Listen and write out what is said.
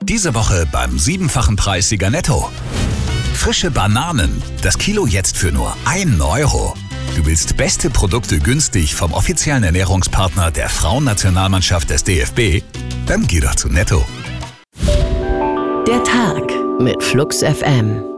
Diese Woche beim 7-fachen Preissieger Netto. Frische Bananen. Das Kilo jetzt für nur 1 Euro. Du willst beste Produkte günstig vom offiziellen Ernährungspartner der Frauennationalmannschaft des DFB? Dann geh doch zu Netto. Der Tag mit Flux FM.